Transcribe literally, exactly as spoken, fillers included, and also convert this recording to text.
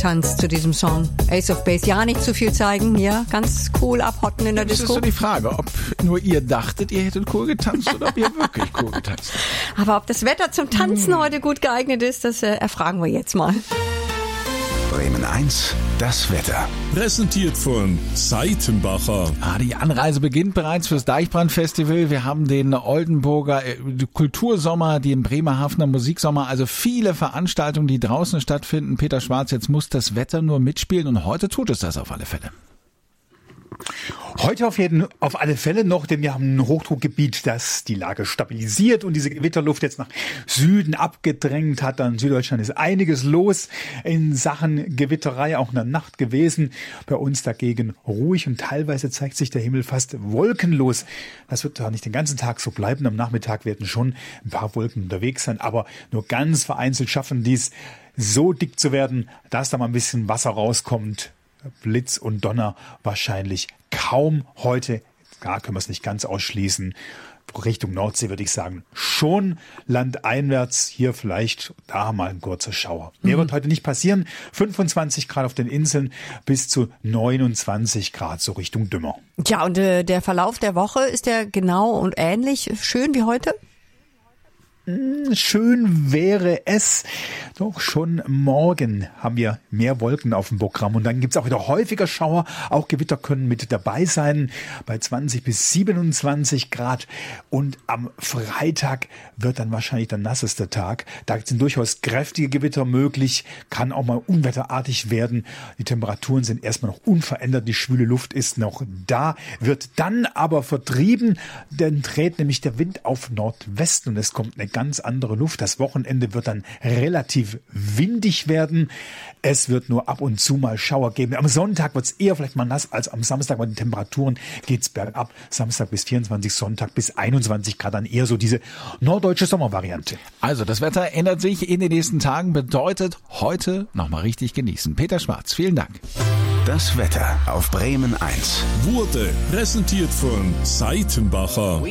getanzt zu diesem Song. Ace of Base, ja, nicht zu viel zeigen, ja, ganz cool abhotten in der Das Disco. ist so die Frage, ob nur ihr dachtet, ihr hättet cool getanzt oder ob ihr wirklich cool getanzt habt. Aber ob das Wetter zum Tanzen heute gut geeignet ist, das äh, erfragen wir jetzt mal. Bremen eins, das Wetter. Präsentiert von Seitenbacher. Ah, die Anreise beginnt bereits fürs Deichbrand-Festival. Wir haben den Oldenburger äh, Kultursommer, den Bremerhavener Musiksommer, also viele Veranstaltungen, die draußen stattfinden. Peter Schwarz, jetzt muss das Wetter nur mitspielen und heute tut es das auf alle Fälle. Heute auf jeden, auf alle Fälle noch, denn wir haben ein Hochdruckgebiet, das die Lage stabilisiert und diese Gewitterluft jetzt nach Süden abgedrängt hat. In Süddeutschland ist einiges los in Sachen Gewitterei, auch in der Nacht gewesen. Bei uns dagegen ruhig und teilweise zeigt sich der Himmel fast wolkenlos. Das wird zwar nicht den ganzen Tag so bleiben. Am Nachmittag werden schon ein paar Wolken unterwegs sein, aber nur ganz vereinzelt schaffen dies so dick zu werden, dass da mal ein bisschen Wasser rauskommt. Blitz und Donner wahrscheinlich kaum heute. Da können wir es nicht ganz ausschließen. Richtung Nordsee würde ich sagen, schon landeinwärts. Hier vielleicht da mal ein kurzer Schauer. Mehr mhm. wird heute nicht passieren. fünfundzwanzig Grad auf den Inseln bis zu neunundzwanzig Grad so Richtung Dümmer. Tja, und äh, der Verlauf der Woche, ist der genau und ähnlich schön wie heute? Schön wäre es, doch schon morgen haben wir mehr Wolken auf dem Programm und dann gibt's auch wieder häufiger Schauer, auch Gewitter können mit dabei sein, bei zwanzig bis siebenundzwanzig Grad und am Freitag wird dann wahrscheinlich der nasseste Tag, da sind durchaus kräftige Gewitter möglich, kann auch mal unwetterartig werden, die Temperaturen sind erstmal noch unverändert, die schwüle Luft ist noch da, wird dann aber vertrieben, dann dreht nämlich der Wind auf Nordwesten und es kommt eine ganz andere Luft. Das Wochenende wird dann relativ windig werden. Es wird nur ab und zu mal Schauer geben. Am Sonntag wird es eher vielleicht mal nass als am Samstag. Bei den Temperaturen geht's bergab. Samstag bis vierundzwanzig, Sonntag bis einundzwanzig Grad. Dann eher so diese norddeutsche Sommervariante. Also das Wetter ändert sich in den nächsten Tagen. Bedeutet heute nochmal richtig genießen. Peter Schwarz, vielen Dank. Das Wetter auf Bremen eins. Wurde präsentiert von Seitenbacher.